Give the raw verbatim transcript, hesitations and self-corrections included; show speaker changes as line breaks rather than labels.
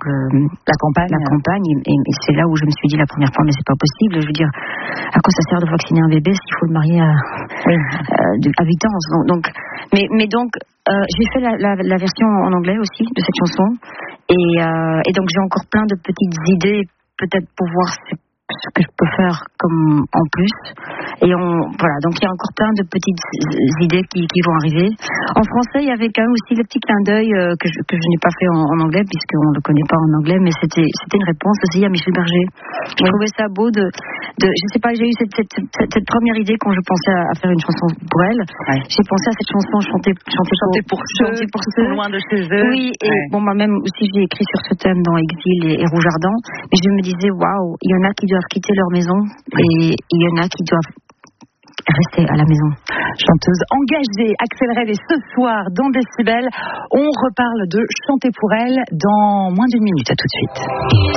le,
la campagne.
La campagne et, et, et c'est là où je me suis dit la première fois, mais c'est pas possible. Je veux dire, à quoi ça sert de vacciner un bébé s'il faut le marier à, oui. euh, à huit ans. Donc, mais, mais donc, euh, j'ai fait la, la, la version en anglais aussi de cette chanson. Et, euh, et donc, j'ai encore plein de petites idées, peut-être pour voir ce que je peux faire comme en plus. Et on, voilà, donc il y a encore plein de petites idées qui, qui vont arriver. En français, il y avait quand même aussi le petit clin d'œil euh, que, je, que je n'ai pas fait en, en anglais, puisqu'on ne le connaît pas en anglais, mais c'était, c'était une réponse aussi à Michel Berger. Je trouvais ça beau de, de je sais pas, j'ai eu cette, cette, cette, cette première idée quand je pensais à, à faire une chanson pour elle. Ouais. J'ai pensé à cette chanson chantée, chantée,
chantée pour, pour ceux
chantée pour
qui
ceux
sont loin de chez eux.
Oui, et ouais. bon, moi même aussi j'ai écrit sur ce thème dans Exil et, et Rouge Ardent, mais je me disais waouh, il y en a qui doivent quitter leur maison oui. et il y en a qui doivent rester à la maison.
Chanteuse engagée, Axel Red, et ce soir dans Décibel, on reparle de Chanter pour elle dans moins d'une minute. À tout de suite.